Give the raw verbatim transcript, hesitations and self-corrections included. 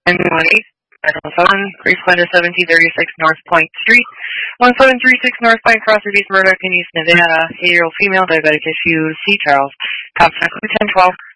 nine one eight, seven, Grace Letter seventeen thirty-six North Point Street, one seven three six North Point, Crossroads, East Murdoch, in East Nevada, eight-year-old female, diabetic issue, C. Charles. Contact ten twelve.